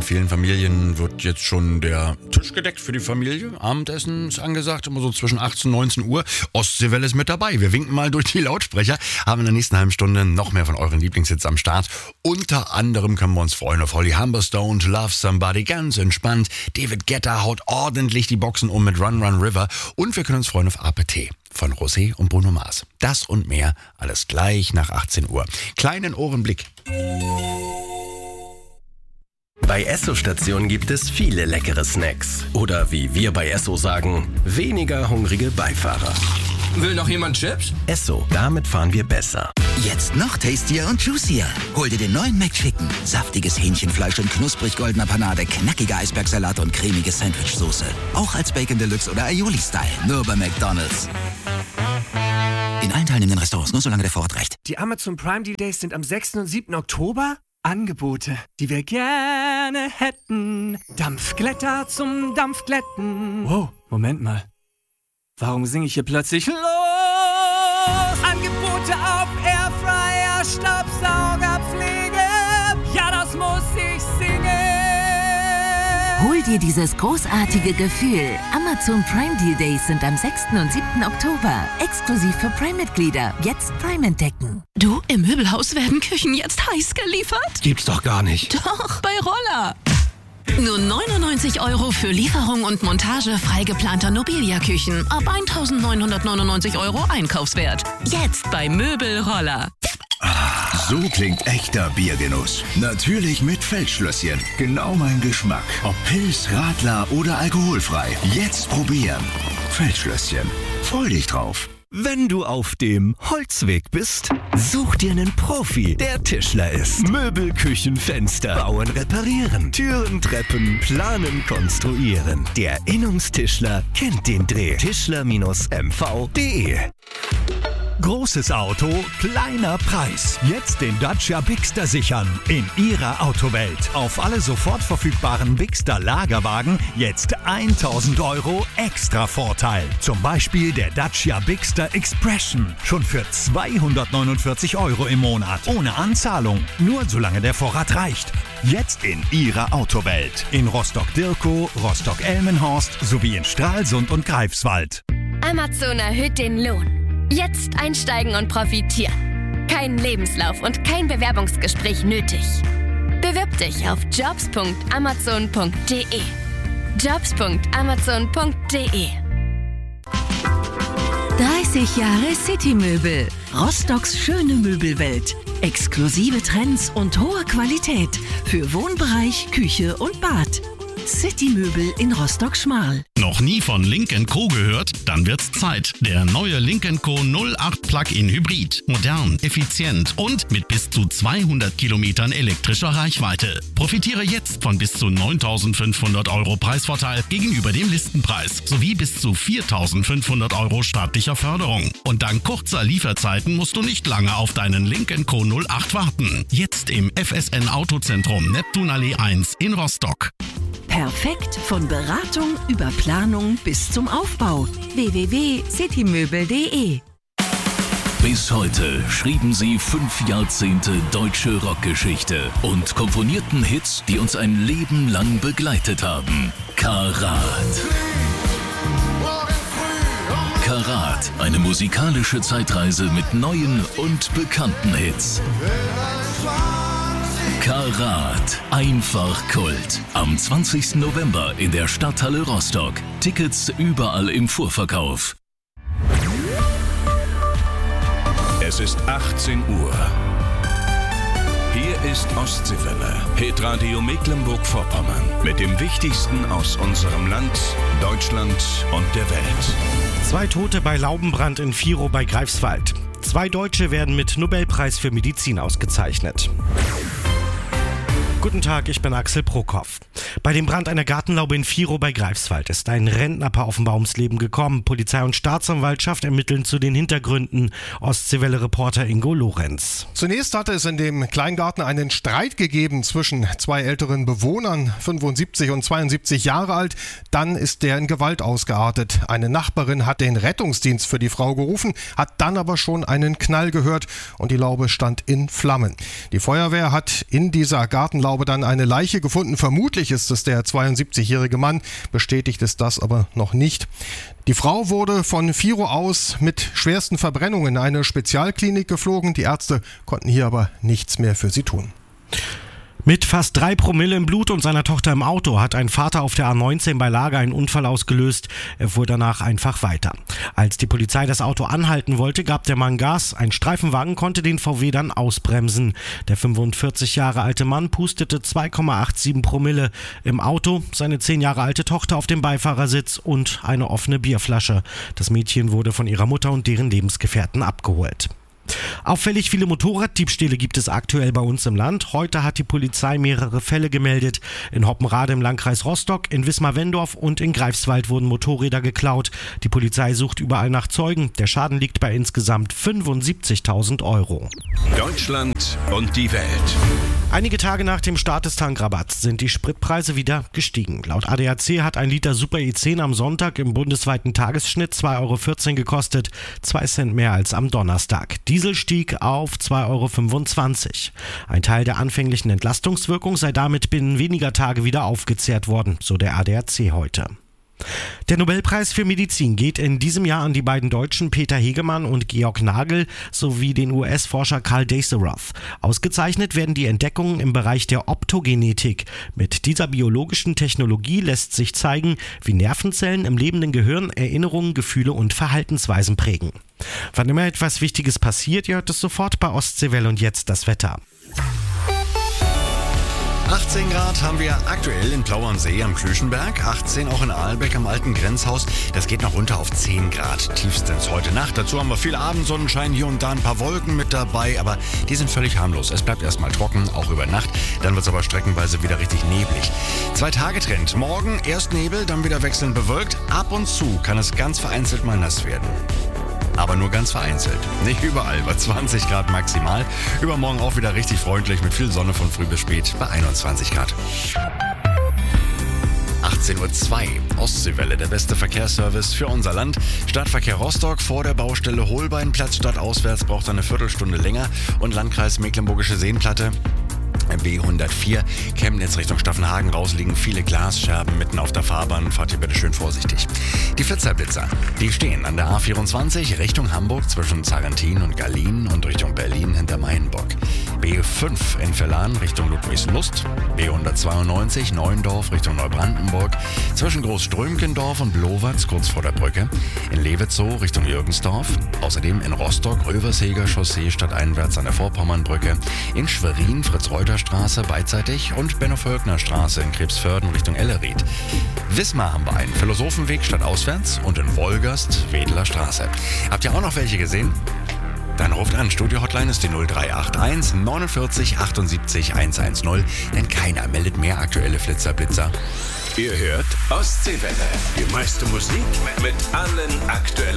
vielen Familien wird jetzt schon der Tisch gedeckt für die Familie. Abendessen ist angesagt, immer so zwischen 18 und 19 Uhr. Ostseewelle ist mit dabei. Wir winken mal durch die Lautsprecher. Haben in der nächsten halben Stunde noch mehr von euren Lieblingshits am Start. Unter anderem können wir uns freuen auf Holly Humberstone, Love Somebody, ganz entspannt. David Guetta haut ordentlich die Boxen um mit Run Run River. Und wir können uns freuen auf APT von Rosé und Bruno Mars. Das und mehr, alles gleich nach 18 Uhr. Kleinen Ohrenblick. Bei Esso-Stationen gibt es viele leckere Snacks. Oder wie wir bei Esso sagen, weniger hungrige Beifahrer. Will noch jemand Chips? Esso, damit fahren wir besser. Jetzt noch tastier und juicier. Hol dir den neuen McChicken. Saftiges Hähnchenfleisch in knusprig goldener Panade, knackiger Eisbergsalat und cremige Sandwichsoße. Auch als Bacon Deluxe oder Aioli-Style. Nur bei McDonald's. In allen teilnehmenden Restaurants, nur solange der Vorrat reicht. Die Amazon Prime Deal Days sind am 6. und 7. Oktober. Angebote, die wir gerne hätten. Dampfglätter zum Dampfglätten. Wow, Moment mal. Warum singe ich hier plötzlich los? Angebote auf Airfryer, Staubsaugerpflege. Ja, das muss ich singen. Hol dir dieses großartige Gefühl. Amazon Prime Deal Days sind am 6. und 7. Oktober. Exklusiv für Prime-Mitglieder. Jetzt Prime entdecken. Du, im Möbelhaus werden Küchen jetzt heiß geliefert? Gibt's doch gar nicht. Doch, bei Roller. Nur 99 € für Lieferung und Montage frei geplanter Nobilia-Küchen. Ab 1.999 € Einkaufswert. Jetzt bei Möbelroller. So klingt echter Biergenuss. Natürlich mit Feldschlösschen. Genau mein Geschmack. Ob Pils, Radler oder alkoholfrei. Jetzt probieren. Feldschlösschen. Freu dich drauf. Wenn du auf dem Holzweg bist, such dir einen Profi, der Tischler ist. Möbel, Küchen, Fenster, bauen, reparieren, Türen, Treppen, planen, konstruieren. Der Innungstischler kennt den Dreh. Tischler-mv.de. Großes Auto, kleiner Preis. Jetzt den Dacia Bigster sichern. In Ihrer Autowelt. Auf alle sofort verfügbaren Bigster Lagerwagen jetzt 1.000 € extra Vorteil. Zum Beispiel der Dacia Bigster Expression. Schon für 249 € im Monat. Ohne Anzahlung. Nur solange der Vorrat reicht. Jetzt in Ihrer Autowelt. In Rostock-Dirkow, Rostock-Elmenhorst sowie in Stralsund und Greifswald. Amazon erhöht den Lohn. Jetzt einsteigen und profitieren. Kein Lebenslauf und kein Bewerbungsgespräch nötig. Bewirb dich auf jobs.amazon.de. jobs.amazon.de. 30 Jahre Citymöbel. Rostocks schöne Möbelwelt. Exklusive Trends und hohe Qualität für Wohnbereich, Küche und Bad. Citymöbel in Rostock-Schmarl. Noch nie von Lynk & Co. gehört? Dann wird's Zeit. Der neue Lynk & Co. 08 Plug-in Hybrid. Modern, effizient und mit bis zu 200 Kilometern elektrischer Reichweite. Profitiere jetzt von bis zu 9.500 € Preisvorteil gegenüber dem Listenpreis sowie bis zu 4.500 € staatlicher Förderung. Und dank kurzer Lieferzeiten musst du nicht lange auf deinen Lynk & Co. 08 warten. Jetzt im FSN Autozentrum Neptunallee 1 in Rostock. Perfekt von Beratung über Planung bis zum Aufbau. www.citymöbel.de. Bis heute schrieben sie 5 Jahrzehnte deutsche Rockgeschichte und komponierten Hits, die uns ein Leben lang begleitet haben. Karat. Karat, eine musikalische Zeitreise mit neuen und bekannten Hits. Karat, einfach Kult. Am 20. November in der Stadthalle Rostock. Tickets überall im Vorverkauf. Es ist 18 Uhr. Hier ist Ostseewelle, Hitradio Mecklenburg-Vorpommern. Mit dem Wichtigsten aus unserem Land, Deutschland und der Welt. 2 Tote bei Laubenbrand in Virow bei Greifswald. 2 Deutsche werden mit Nobelpreis für Medizin ausgezeichnet. Guten Tag, ich bin Axel Prokop. Bei dem Brand einer Gartenlaube in Virow bei Greifswald ist ein Rentnerpaar offenbar ums Leben gekommen. Polizei und Staatsanwaltschaft ermitteln zu den Hintergründen. Ostseewelle-Reporter Ingo Lorenz. Zunächst hatte es in dem Kleingarten einen Streit gegeben zwischen 2 älteren Bewohnern, 75 und 72 Jahre alt. Dann ist der in Gewalt ausgeartet. Eine Nachbarin hat den Rettungsdienst für die Frau gerufen, hat dann aber schon einen Knall gehört und die Laube stand in Flammen. Die Feuerwehr hat in dieser Gartenlaube Gartenlaube dann eine Leiche gefunden. Vermutlich ist es der 72-jährige Mann, bestätigt ist das aber noch nicht. Die Frau wurde von Viro aus mit schwersten Verbrennungen in eine Spezialklinik geflogen. Die Ärzte konnten hier aber nichts mehr für sie tun. Mit fast 3 Promille im Blut und seiner Tochter im Auto hat ein Vater auf der A19 bei Lager einen Unfall ausgelöst. Er fuhr danach einfach weiter. Als die Polizei das Auto anhalten wollte, gab der Mann Gas. Ein Streifenwagen konnte den VW dann ausbremsen. Der 45 Jahre alte Mann pustete 2,87 Promille im Auto, seine 10 Jahre alte Tochter auf dem Beifahrersitz und eine offene Bierflasche. Das Mädchen wurde von ihrer Mutter und deren Lebensgefährten abgeholt. Auffällig viele Motorraddiebstähle gibt es aktuell bei uns im Land. Heute hat die Polizei mehrere Fälle gemeldet. In Hoppenrade im Landkreis Rostock, in Wismar-Wendorf und in Greifswald wurden Motorräder geklaut. Die Polizei sucht überall nach Zeugen. Der Schaden liegt bei insgesamt 75.000 Euro. Deutschland und die Welt. Einige Tage nach dem Start des Tankrabatts sind die Spritpreise wieder gestiegen. Laut ADAC hat ein Liter Super E10 am Sonntag im bundesweiten Tagesschnitt 2,14 € gekostet, 2 Cent mehr als am Donnerstag. Diesel stieg auf 2,25 €. Ein Teil der anfänglichen Entlastungswirkung sei damit binnen weniger Tage wieder aufgezehrt worden, so der ADAC heute. Der Nobelpreis für Medizin geht in diesem Jahr an die beiden Deutschen Peter Hegemann und Georg Nagel sowie den US-Forscher Carl Daseroth. Ausgezeichnet werden die Entdeckungen im Bereich der Optogenetik. Mit dieser biologischen Technologie lässt sich zeigen, wie Nervenzellen im lebenden Gehirn Erinnerungen, Gefühle und Verhaltensweisen prägen. Wann immer etwas Wichtiges passiert, ihr hört es sofort bei Ostseewelle und jetzt das Wetter. 18 Grad haben wir aktuell in Plauernsee am Klüschenberg, 18 auch in Ahlbeck am alten Grenzhaus. Das geht noch runter auf 10 Grad, tiefstens heute Nacht. Dazu haben wir viel Abendsonnenschein, hier und da ein paar Wolken mit dabei, aber die sind völlig harmlos. Es bleibt erstmal trocken, auch über Nacht, dann wird es aber streckenweise wieder richtig neblig. 2-Tage-Trend, morgen erst Nebel, dann wieder wechselnd bewölkt. Ab und zu kann es ganz vereinzelt mal nass werden. Aber nur ganz vereinzelt. Nicht überall, bei 20 Grad maximal. Übermorgen auch wieder richtig freundlich mit viel Sonne von früh bis spät bei 21 Grad. 18:02 Uhr, Ostseewelle, der beste Verkehrsservice für unser Land. Stadtverkehr Rostock vor der Baustelle Holbeinplatz stadtauswärts braucht eine Viertelstunde länger und Landkreis Mecklenburgische Seenplatte. B104, Chemnitz Richtung Staffenhagen raus liegen viele Glasscherben mitten auf der Fahrbahn. Fahrt ihr bitte schön vorsichtig. Die Flitzerblitzer, die stehen an der A24 Richtung Hamburg zwischen Zarrentin und Gallien und Richtung Berlin hinter Mayenburg. B5 in Vellan Richtung Ludwigslust. B192 Neuendorf Richtung Neubrandenburg. Zwischen Großströmkendorf und Blowatz kurz vor der Brücke. In Lewitzow Richtung Jürgensdorf. Außerdem in Rostock Röversheger Chaussee stadteinwärts an der Vorpommernbrücke. In Schwerin Fritz-Reuter-Straße beidseitig und Benno-Völkner-Straße in Krebsförden Richtung Ellerried. Wismar haben wir einen Philosophenweg stadtauswärts und in Wolgast Wedler Straße. Habt ihr auch noch welche gesehen? Dann ruft an. Studio-Hotline ist die 0381 49 78 110, denn keiner meldet mehr aktuelle Flitzerblitzer. Ihr hört Ostseewelle. Die meiste Musik mit allen aktuellen